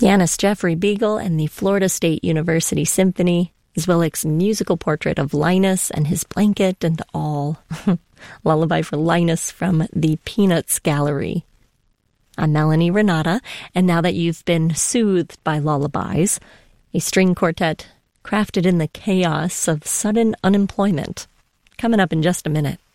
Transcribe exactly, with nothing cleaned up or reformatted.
Pianist Jeffrey Beagle and the Florida State University Symphony, Zwilic's musical portrait of Linus and his blanket and all. Lullaby for Linus from the Peanuts Gallery. I'm Melanie Renata, and now that you've been soothed by lullabies, a string quartet crafted in the chaos of sudden unemployment. Coming up in just a minute.